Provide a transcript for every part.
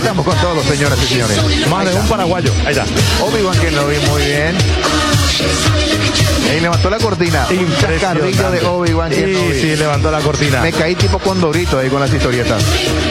Estamos con todos, señoras y señores. Más de un paraguayo. Ahí está. Obi-Wan Kenobi, muy bien. Ahí levantó la cortina. Un chascarrillo de Obi-Wan Kenobi. Sí, levantó la cortina. Me caí tipo Condorito ahí con las historietas.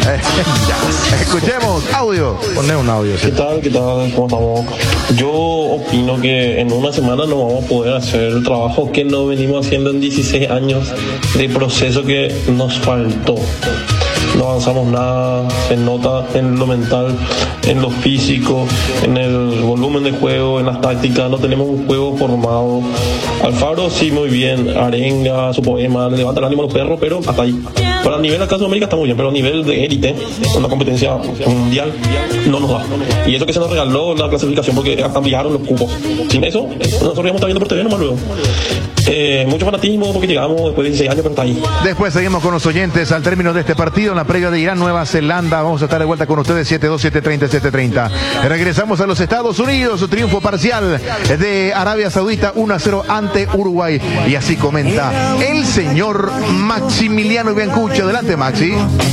Escuchemos audio. Poné un audio. ¿Qué tal? ¿Qué tal? ¿Cómo estamos? Yo opino que en una semana no vamos a poder hacer el trabajo que no venimos haciendo en 16 años de proceso que nos faltó. No avanzamos nada, se nota en lo mental, en lo físico, en el volumen de juego, en las tácticas. No tenemos un juego formado. Alfaro sí, muy bien, arenga su poema, le levanta el ánimo a los perros, pero hasta ahí. Para el nivel acá en Sudamérica está muy bien, pero a nivel de élite, una competencia mundial, no nos da. Y eso que se nos regaló la clasificación porque cambiaron los cupos. Sin eso, nosotros íbamos a estar viendo por TV nomás luego. Mucho fanatismo porque llegamos después de 16 años, pero está ahí. Después seguimos con los oyentes al término de este partido, en la previa de Irán, Nueva Zelanda. Vamos a estar de vuelta con ustedes 7-2, 7-30, 7-30. Regresamos a los Estados Unidos, su triunfo parcial de Arabia Saudita 1-0 ante Uruguay. Y así comenta el señor Maximiliano Biancucci. Adelante, Maxi.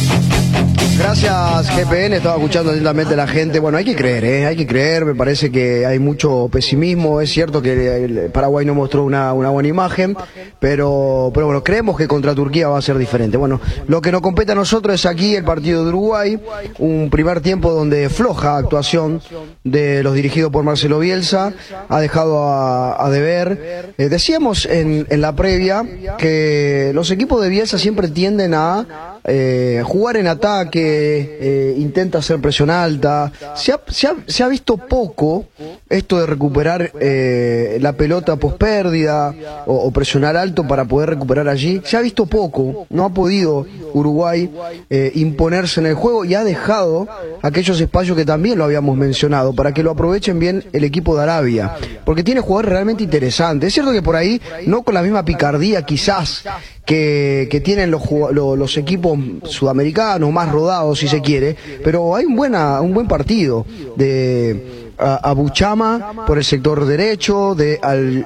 Gracias, GPN, estaba escuchando atentamente a la gente. Bueno, hay que creer, me parece que hay mucho pesimismo. Es cierto que el Paraguay no mostró una buena imagen, pero bueno, creemos que contra Turquía va a ser diferente. Bueno, lo que nos compete a nosotros es aquí el partido de Uruguay, un primer tiempo donde floja actuación de los dirigidos por Marcelo Bielsa, ha dejado a deber. Decíamos en la previa que los equipos de Bielsa siempre tienden a jugar en ataque, intenta hacer presión alta. Se ha visto poco esto de recuperar la pelota post pérdida o presionar alto para poder recuperar allí. Se ha visto poco, no ha podido Uruguay imponerse en el juego y ha dejado aquellos espacios que también lo habíamos mencionado para que lo aprovechen bien el equipo de Arabia, porque tiene jugadores realmente interesantes. Es cierto que por ahí no con la misma picardía quizás que tienen los equipos sudamericanos más rodados si se quiere, pero hay un buen partido de Abu Chama por el sector derecho, de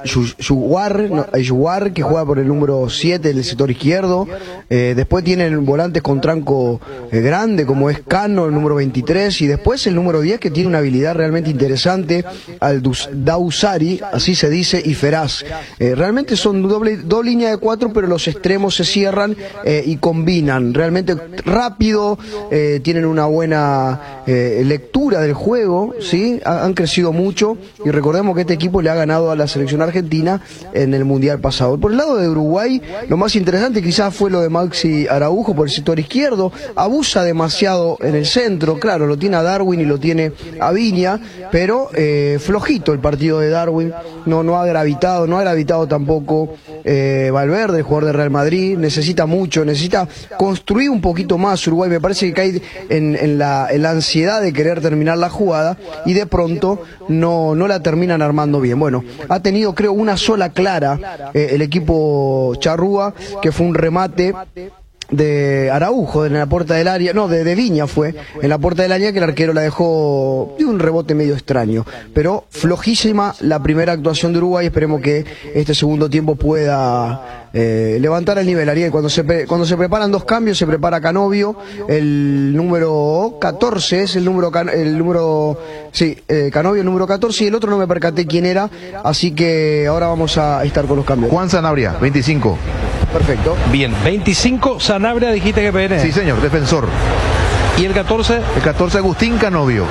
Al-Yuwar que juega por el número 7 del sector izquierdo. Después tienen volantes con tranco grande como es Cano, el número 23, y después el número 10 que tiene una habilidad realmente interesante, Al-Dausari, así se dice, y Feraz. Realmente son dos líneas de 4, pero los extremos se cierran y combinan realmente rápido, tienen una buena lectura del juego, ¿sí? Han crecido mucho y recordemos que este equipo le ha ganado a la selección argentina en el Mundial pasado. Por el lado de Uruguay, lo más interesante quizás fue lo de Maxi Araujo por el sector izquierdo. Abusa demasiado en el centro, claro, lo tiene a Darwin y lo tiene a Viña, pero flojito el partido de Darwin, no ha gravitado tampoco Valverde, el jugador de Real Madrid. Necesita construir un poquito más Uruguay. Me parece que cae en la ansiedad de querer terminar la jugada y de pronto no la terminan armando bien. Bueno, ha tenido creo una sola clara el equipo charrúa, que fue un remate de Araujo en la puerta del área, de Viña fue, en la puerta del área, que el arquero la dejó de un rebote medio extraño, pero flojísima la primera actuación de Uruguay. Esperemos que este segundo tiempo pueda levantar el nivel. Ariel, cuando se preparan dos cambios, se prepara Canovio, el número 14 es Canovio el número 14, y el otro no me percaté quién era, así que ahora vamos a estar con los cambios. Juan Sanabria, 25. Perfecto. Bien, 25 Sanabria, dijiste que PN. Sí, señor, defensor. ¿Y el 14? El 14, Agustín Canovio.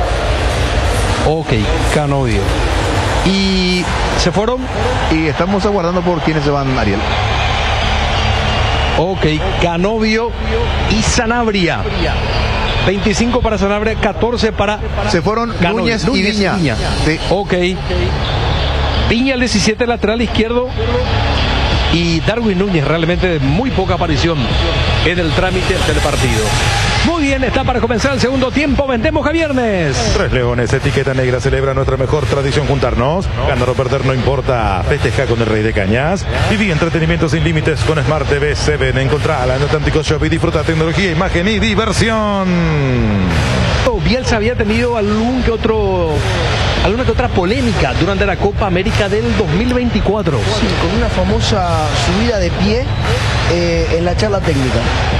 Ok, Canovio. ¿Y se fueron? Y estamos aguardando por quiénes se van, Ariel. Ok, Canovio y Sanabria. 25 para Sanabria, 14 para... Se fueron Canovio, Núñez y Viña. Sí. Ok. Viña el 17, lateral izquierdo. Y Darwin Núñez, realmente de muy poca aparición en el trámite del partido. Muy bien, está para comenzar el segundo tiempo. Vendemos a viernes. Tres Leones, etiqueta negra, celebra nuestra mejor tradición juntarnos. Ganar o perder no importa. Festeja con el Rey de Cañas. Viví entretenimiento sin límites con Smart TV 7. Encontrala en Atlántico Shop y disfruta tecnología, imagen y diversión. Bielsa había tenido alguna que otra polémica durante la Copa América del 2024. Sí, con una famosa subida de pie en la charla técnica.